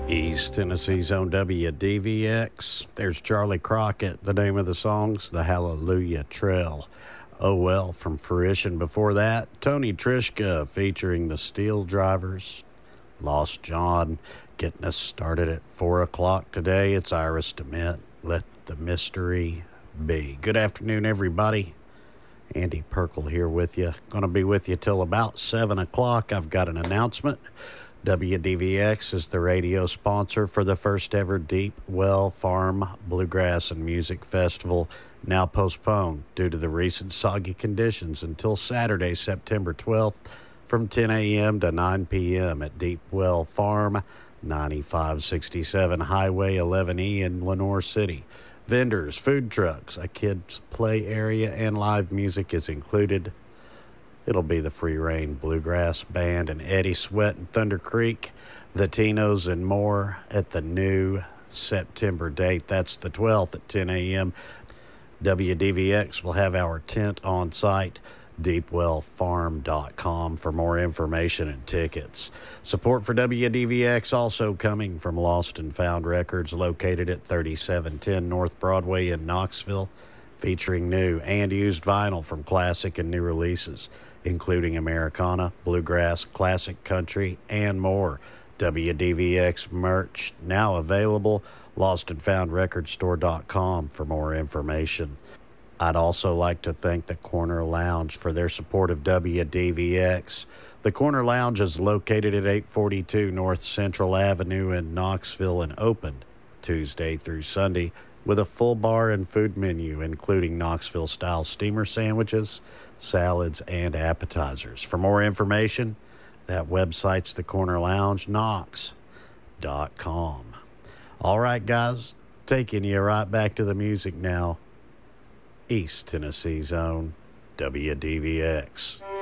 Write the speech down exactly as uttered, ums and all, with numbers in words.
East Tennessee's own W D V X. There's Charlie Crockett. The name of the song's The Hallelujah Trail. Oh Well from Fruition. Before that, Tony Trishka featuring the Steel Drivers. Lost John getting us started at four o'clock today. It's Iris DeMent. Let the mystery be. Good afternoon, everybody. Andy Perkle here with you. Going to be with you till about seven o'clock. I've got an announcement. W D V X is the radio sponsor for the first ever Deep Well Farm Bluegrass and Music Festival, now postponed due to the recent soggy conditions until Saturday, September twelfth, from ten a.m. to nine p.m. at Deep Well Farm, ninety-five sixty-seven Highway eleven E in Lenoir City. Vendors, food trucks, a kids' play area, and live music is included. It'll be the Free Reign Bluegrass Band and Eddie Sweat and Thunder Creek, the Tinos, and more at the new September date. That's the twelfth at ten a.m. W D V X will have our tent on site, deep well farm dot com, for more information and tickets. Support for W D V X also coming from Lost and Found Records, located at thirty-seven ten North Broadway in Knoxville, featuring new and used vinyl from classic and new releases, including Americana, bluegrass, classic country, and more. W D V X merch now available. lost and found record store dot com for more information. I'd also like to thank the Corner Lounge for their support of W D V X. The Corner Lounge is located at eight forty-two North Central Avenue in Knoxville and open Tuesday through Sunday with a full bar and food menu, including Knoxville-style steamer sandwiches, salads, and appetizers. For more information, that website's the Corner Lounge, knox dot com. All right, guys, taking you right back to the music now. East Tennessee's own W D V X.